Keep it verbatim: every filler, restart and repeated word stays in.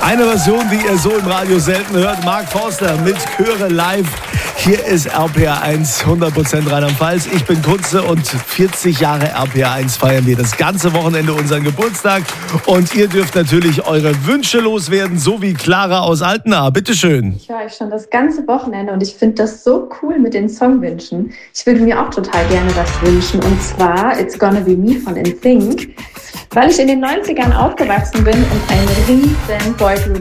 Eine Version, die ihr so im Radio selten hört. Mark Forster mit Chöre live. Hier ist R P R eins, hundert Prozent Rheinland-Pfalz. Ich bin Kunze und vierzig Jahre R P R eins feiern wir das ganze Wochenende unseren Geburtstag. Und ihr dürft natürlich eure Wünsche loswerden, so wie Clara aus Altena. Bitteschön. Ich höre euch schon das ganze Wochenende und ich finde das so cool mit den Songwünschen. Ich würde mir auch total gerne was wünschen, und zwar It's Gonna Be Me von N Sync, weil ich in den neunzigern aufgewachsen bin und ein riesen Boygroup